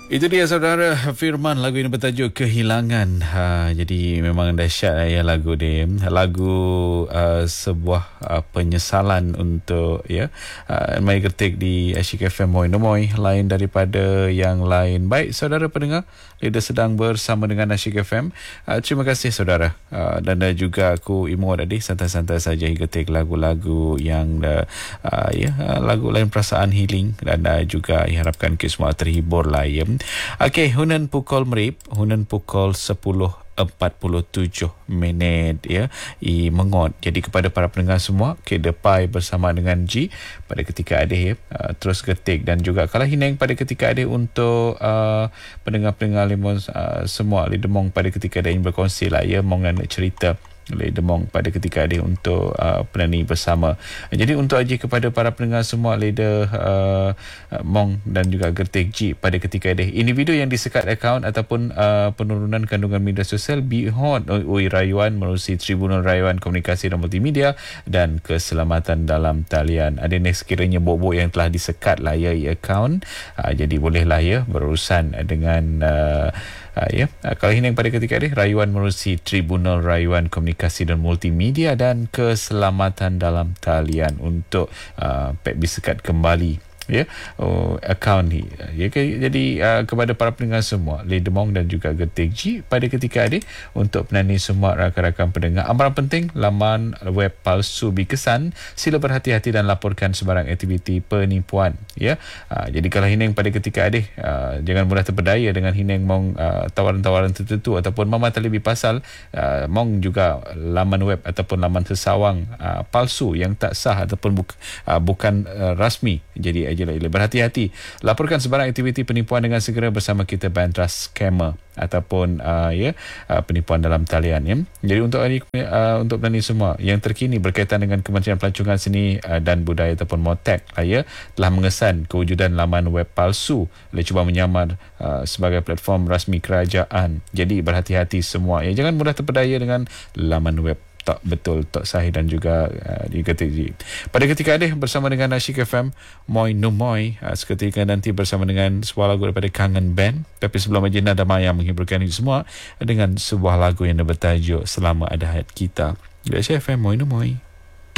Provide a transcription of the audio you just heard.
Itu dia saudara Firman, lagu ini bertajuk Kehilangan. Jadi memang dahsyat ya lagu dia. Lagu sebuah penyesalan untuk Mai Ketik di Asyik FM Moi Nomoi, lain daripada yang lain. Baik saudara pendengar, Lidah sedang bersama dengan Asyik FM. Terima kasih saudara. Dan juga aku Imo tadi santai-santai saja ketik lagu-lagu yang lagu lain perasaan healing, dan juga diharapkan kita semua terhibur lah ya. Okey, hunan pukul merip, hunan pukul 10:47 ya, mengot. Jadi kepada para pendengar semua, depai bersama dengan G pada ketika adih terus ketik, dan juga kalau hineng pada ketika adih untuk pendengar-pendengar limon semua lidemong pada ketika adih ingin berkongsi lah ya, mong nak cerita Ledemong pada ketika ada untuk penani bersama. Jadi untuk aja kepada para pendengar semua Leda Mong dan juga Gertik G pada ketika ada individu yang disekat akaun ataupun penurunan kandungan media sosial bihon UI rayuan melalui Tribunal Rayuan Komunikasi dan Multimedia dan Keselamatan dalam Talian. Ada sekiranya bobok yang telah disekat lah ya akaun, jadi bolehlah ya berurusan dengan kalau ini pada ketika ini rayuan melalui Tribunal Rayuan Komunikasi dan Multimedia dan Keselamatan dalam Talian untuk disekat kembali akaun ni ya. Jadi kepada para pendengar semua Ledemong dan juga Gertik G pada ketika ini untuk penani semua rakan-rakan pendengar, amaran penting laman web palsu berkesan, sila berhati-hati dan laporkan sebarang aktiviti penipuan ya. Jadi kalau hineng pada ketika ini jangan mudah terpedaya dengan hineng mong tawaran-tawaran tertentu ataupun mama terlebih pasal mong juga laman web ataupun laman sesawang palsu yang tak sah ataupun bukan rasmi. Jadi berhati-hati, laporkan sebarang aktiviti penipuan dengan segera bersama kita Bantras Scammer ataupun penipuan dalam talian ya. Jadi untuk penani semua yang terkini berkaitan dengan Kementerian Pelancongan Seni dan Budaya ataupun MOTEK telah mengesan kewujudan laman web palsu oleh cuba menyamar sebagai platform rasmi kerajaan. Jadi berhati-hati semua ya, jangan mudah terpedaya dengan laman web tak betul, tak sahih dan juga diketik. Pada ketika ini bersama dengan Asyik FM Moi Nomoi, seketika nanti bersama dengan sebuah lagu daripada Kangen Band. Tapi sebelum agenda damai yang menghiburkan itu semua dengan sebuah lagu yang bertajuk Selama Ada Hayat Kita. Asyik FM Moi Nomoi.